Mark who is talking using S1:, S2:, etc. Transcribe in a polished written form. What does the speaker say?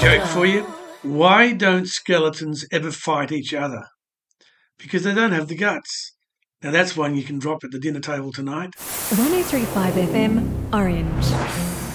S1: Joke for you. Why don't skeletons ever fight each other? Because they don't have the guts. Now that's one you can drop at the dinner table tonight.
S2: 1035 FM, Orange.